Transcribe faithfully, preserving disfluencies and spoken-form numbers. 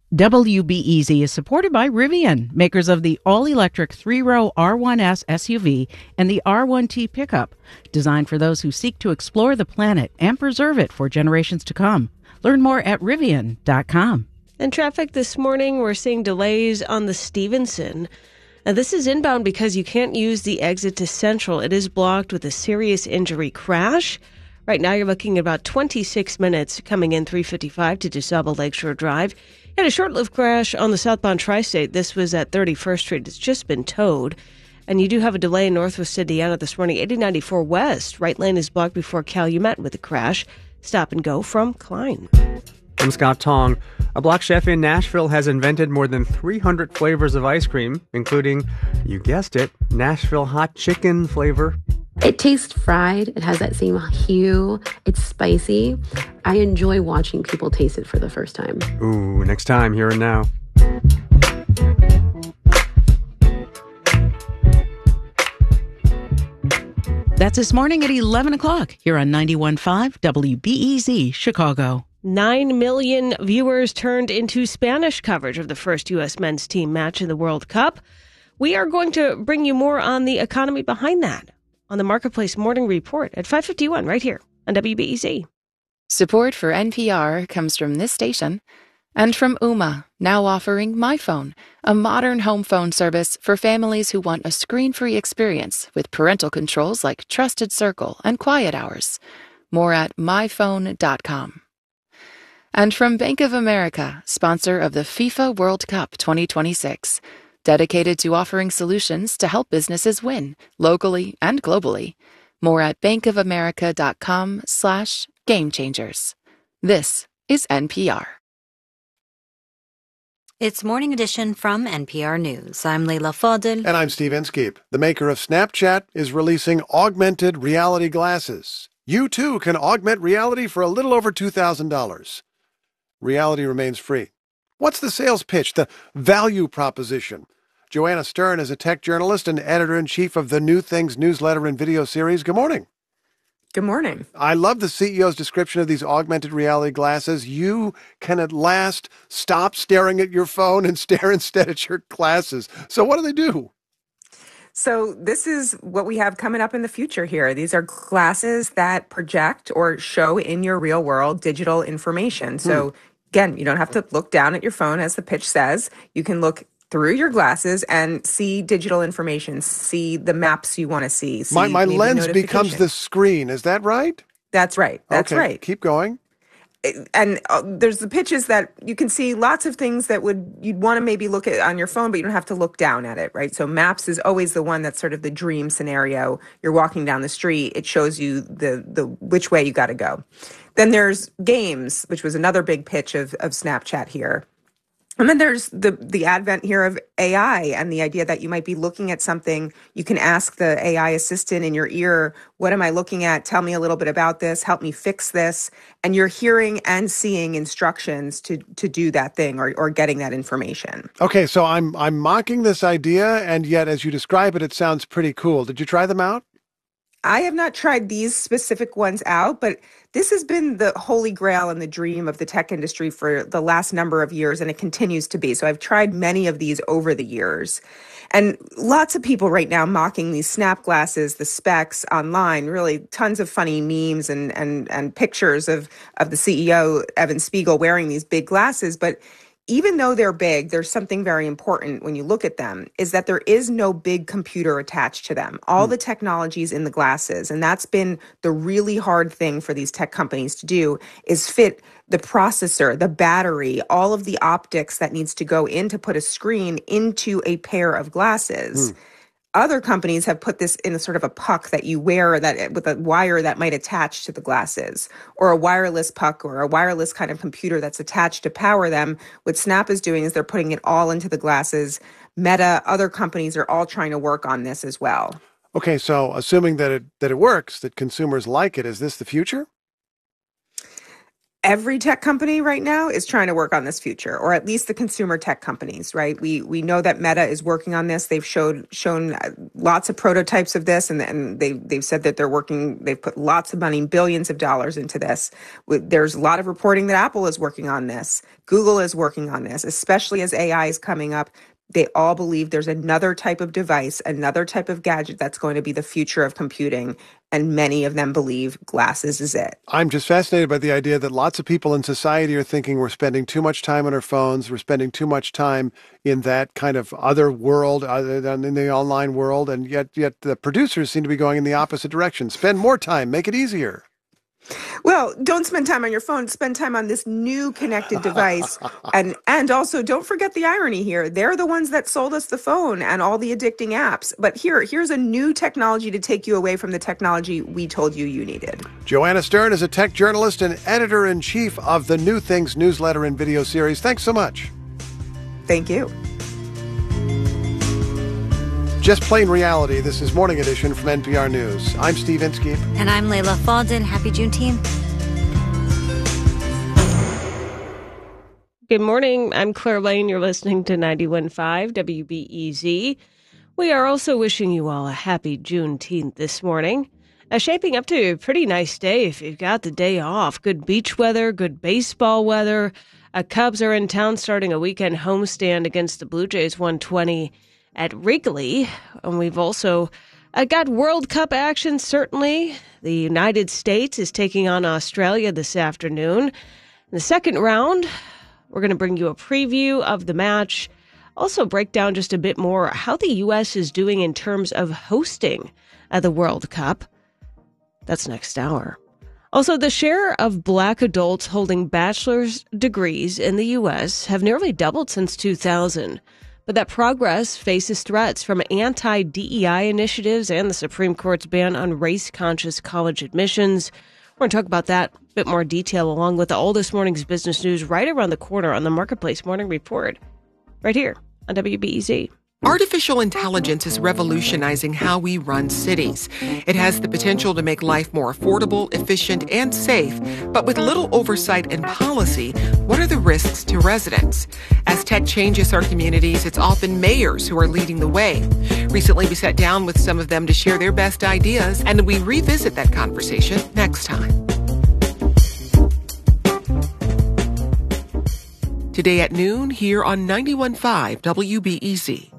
W B E Z is supported by Rivian, makers of the all-electric three-row R one S S U V and the R one T pickup, designed for those who seek to explore the planet and preserve it for generations to come. Learn more at rivian dot com. In traffic this morning, we're seeing delays on the Stevenson. Now, this is inbound because you can't use the exit to Central. It is blocked with a serious injury crash. Right now, you're looking at about twenty-six minutes coming in three fifty-five to DeSable Lakeshore Drive. You had a short-lived crash on the southbound Tri-State. This was at thirty-first Street. It's just been towed. And you do have a delay in Northwest Indiana this morning. eighty ninety-four West. Right lane is blocked before Calumet with a crash. Stop and go from Klein. I'm Scott Tong. A Block chef in Nashville has invented more than three hundred flavors of ice cream, including, you guessed it, Nashville hot chicken flavor. It tastes fried. It has that same hue. It's spicy. I enjoy watching people taste it for the first time. Ooh, next time, here and now. That's this morning at eleven o'clock here on ninety-one point five W B E Z Chicago. Nine million viewers turned into Spanish coverage of the first U S men's team match in the World Cup. We are going to bring you more on the economy behind that on the Marketplace Morning Report at five fifty-one right here on W B E Z. Support for N P R comes from this station and from Ooma, now offering MyPhone, a modern home phone service for families who want a screen-free experience with parental controls like Trusted Circle and Quiet Hours. More at my phone dot com. And from Bank of America, sponsor of the FIFA World Cup twenty twenty-six, dedicated to offering solutions to help businesses win, locally and globally. More at bankofamerica.com slash game changers. This is N P R. It's Morning Edition from N P R News. I'm Leila Fadel. And I'm Steve Inskeep. The maker of Snapchat is releasing augmented reality glasses. You, too, can augment reality for a little over two thousand dollars. Reality remains free. What's the sales pitch, the value proposition? Joanna Stern is a tech journalist and editor-in-chief of the New Things newsletter and video series. Good morning. Good morning. I love the C E O's description of these augmented reality glasses. You can at last stop staring at your phone and stare instead at your glasses. So what do they do? So this is what we have coming up in the future here. These are glasses that project or show in your real world digital information. So hmm. again, you don't have to look down at your phone, as the pitch says. You can look through your glasses and see digital information, see the maps you want to see. see my my lens becomes the screen. Is that right? That's right. That's okay. right. Keep going. And uh, there's the pitches that you can see lots of things that would you'd want to maybe look at on your phone, but you don't have to look down at it, right? So maps is always the one that's sort of the dream scenario. You're walking down the street. It shows you the the which way you got to go. Then there's games, which was another big pitch of, of Snapchat here. And then there's the the advent here of A I and the idea that you might be looking at something. You can ask the A I assistant in your ear, what am I looking at? Tell me a little bit about this. Help me fix this. And you're hearing and seeing instructions to to do that thing or, or getting that information. Okay, so I'm I'm mocking this idea, and yet as you describe it, it sounds pretty cool. Did you try them out? I have not tried these specific ones out, but this has been the holy grail and the dream of the tech industry for the last number of years, and it continues to be. So I've tried many of these over the years. And lots of people right now mocking these Snap glasses, the specs online, really tons of funny memes and and and pictures of, of the C E O, Evan Spiegel, wearing these big glasses. But even though they're big, there's something very important when you look at them, is that there is no big computer attached to them. All mm. the technology's in the glasses. And that's been the really hard thing for these tech companies to do, is fit the processor, the battery, all of the optics that needs to go in to put a screen into a pair of glasses. Mm. Other companies have put this in a sort of a puck that you wear that with a wire that might attach to the glasses, or a wireless puck or a wireless kind of computer that's attached to power them. What Snap is doing is they're putting it all into the glasses. Meta, other companies are all trying to work on this as well. Okay, so assuming that it that it works, that consumers like it, is this the future? every tech company right now is trying to work on this future, or at least the consumer tech companies, right? We we know that Meta is working on this. They've showed shown lots of prototypes of this, and, and they, they've said that they're working, they've put lots of money, billions of dollars into this. There's a lot of reporting that Apple is working on this. Google is working on this, especially as A I is coming up. They all believe there's another type of device, another type of gadget that's going to be the future of computing. And many of them believe glasses is it. I'm just fascinated by the idea that lots of people in society are thinking we're spending too much time on our phones. We're spending too much time in that kind of other world, other than in the online world. And yet, yet the producers seem to be going in the opposite direction. Spend more time. Make it easier. Well, don't spend time on your phone. Spend time on this new connected device. and and also, don't forget the irony here. They're the ones that sold us the phone and all the addicting apps. But here, here's a new technology to take you away from the technology we told you you needed. Joanna Stern is a tech journalist and editor-in-chief of the New Things newsletter and video series. Thanks so much. Thank you. Just Plain Reality. This is Morning Edition from N P R News. I'm Steve Inskeep. And I'm Layla Falden. Happy Juneteenth. Good morning. I'm Claire Lane. You're listening to ninety-one point five W B E Z. We are also wishing you all a happy Juneteenth this morning. Uh, shaping up to a pretty nice day if you've got the day off. Good beach weather, good baseball weather. Uh, Cubs are in town starting a weekend homestand against the Blue Jays one twenty at Wrigley. And we've also uh, got World Cup action, certainly. The United States is taking on Australia this afternoon. In the second round, we're going to bring you a preview of the match. Also break down just a bit more how the U S is doing in terms of hosting uh, the World Cup. That's next hour. Also, the share of Black adults holding bachelor's degrees in the U S have nearly doubled since two thousand. But that progress faces threats from anti-D E I initiatives and the Supreme Court's ban on race-conscious college admissions. We're going to talk about that in a bit more detail along with all this morning's business news right around the corner on the Marketplace Morning Report, right here on W B E Z. Artificial intelligence is revolutionizing how we run cities. It has the potential to make life more affordable, efficient, and safe. But with little oversight and policy, what are the risks to residents? As tech changes our communities, it's often mayors who are leading the way. Recently, we sat down with some of them to share their best ideas, and we revisit that conversation next time. Today at noon, here on ninety-one point five W B E Z.